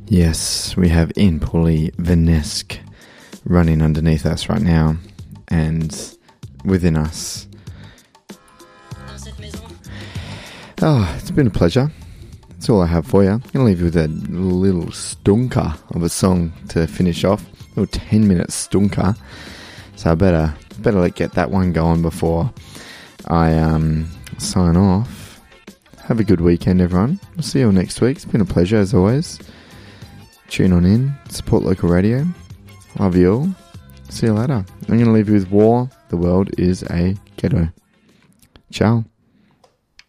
Yes, we have In Pauli Venesque running underneath us right now, and within us. Oh, it's been a pleasure. That's all I have for you. I'm going to leave you with a little stunker of a song to finish off. A little 10-minute stunker. So I better get that one going before I sign off. Have a good weekend, everyone. We'll see you all next week. It's been a pleasure, as always. Tune on in. Support local radio. Love you all. See you later. I'm going to leave you with War. The world is a ghetto. Ciao.